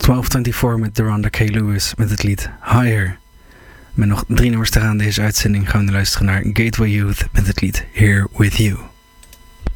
1224 met Deronda K. Lewis met het lied Higher. Met nog 3 nummers eraan deze uitzending gaan we luisteren naar Gateway Youth met het lied Here With You.